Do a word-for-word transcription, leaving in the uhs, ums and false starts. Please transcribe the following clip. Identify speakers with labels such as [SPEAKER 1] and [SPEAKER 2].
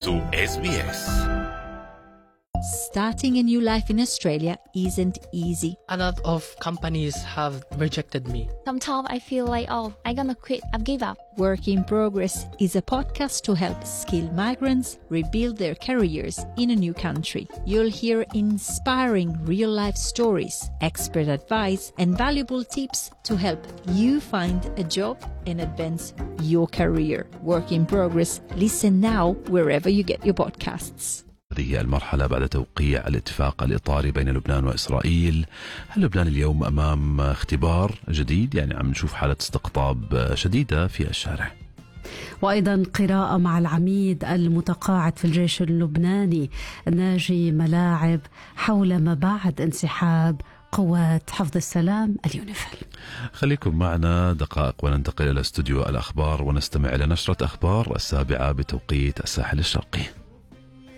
[SPEAKER 1] إس بي إس.
[SPEAKER 2] Starting a new life in Australia isn't easy.
[SPEAKER 3] A lot of companies have rejected me.
[SPEAKER 4] Sometimes I feel like, oh, I'm gonna quit, I've give up.
[SPEAKER 2] Work in Progress is a podcast to help skilled migrants rebuild their careers in a new country. You'll hear inspiring real-life stories, expert advice, and valuable tips to help you find a job and advance your career. Work in Progress. Listen now wherever you get your podcasts.
[SPEAKER 5] هذه هي المرحلة بعد توقيع الاتفاق الإطاري بين لبنان وإسرائيل. لبنان اليوم أمام اختبار جديد، يعني عم نشوف حالة استقطاب شديدة في الشارع.
[SPEAKER 6] وأيضا قراءة مع العميد المتقاعد في الجيش اللبناني ناجي ملاعب حول ما بعد انسحاب قوات حفظ السلام اليونيفيل.
[SPEAKER 5] خليكم معنا دقائق وننتقل إلى استوديو الأخبار ونستمع إلى نشرة أخبار السابعة بتوقيت الساحل الشرقي.